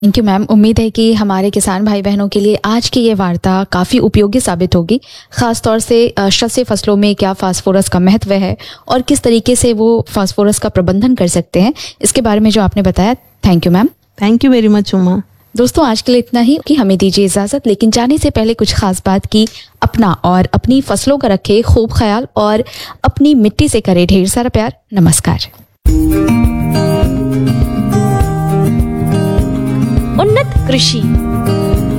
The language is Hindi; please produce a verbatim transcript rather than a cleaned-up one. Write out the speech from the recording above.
Thank you ma'am. उम्मीद है कि हमारे किसान भाई बहनों के लिए आज की ये वार्ता काफ़ी उपयोगी साबित होगी, ख़ास तौर से शस्य फसलों में क्या फास्फोरस का महत्व है और किस तरीके से वो फास्फोरस का प्रबंधन कर सकते हैं, इसके बारे में जो आपने बताया। Thank you ma'am. Thank you very much Uma. दोस्तों, आज के लिए इतना ही कि हमें दीजिए इजाज़त, लेकिन जाने से पहले कुछ खास बात की अपना और अपनी फसलों का रखे खूब ख्याल और अपनी मिट्टी से करे ढेर सारा प्यार। नमस्कार। उन्नत कृषि